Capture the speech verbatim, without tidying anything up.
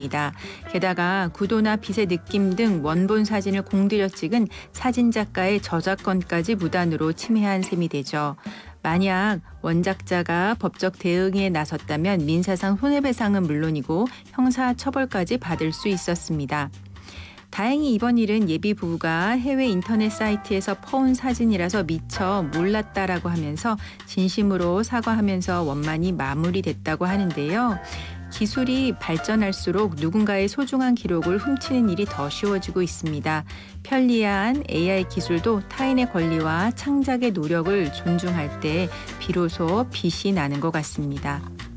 게다가 구도나 빛의 느낌 등 원본 사진을 공들여 찍은 사진작가의 저작권까지 무단으로 침해한 셈이 되죠. 만약 원작자가 법적 대응에 나섰다면 민사상 손해배상은 물론이고 형사처벌까지 받을 수 있었습니다. 다행히 이번 일은 예비 부부가 해외 인터넷 사이트에서 퍼온 사진이라서 미처 몰랐다라고 하면서 진심으로 사과하면서 원만히 마무리됐다고 하는데요. 기술이 발전할수록 누군가의 소중한 기록을 훔치는 일이 더 쉬워지고 있습니다. 편리한 에이아이 기술도 타인의 권리와 창작의 노력을 존중할 때 비로소 빛이 나는 것 같습니다.